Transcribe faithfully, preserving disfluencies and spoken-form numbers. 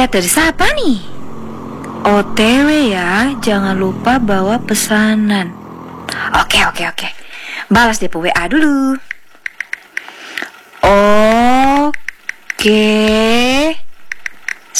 Chat dari siapa nih? O T W ya, jangan lupa bawa pesanan. Oke, oke, oke. Balas deh W A dulu. Oke.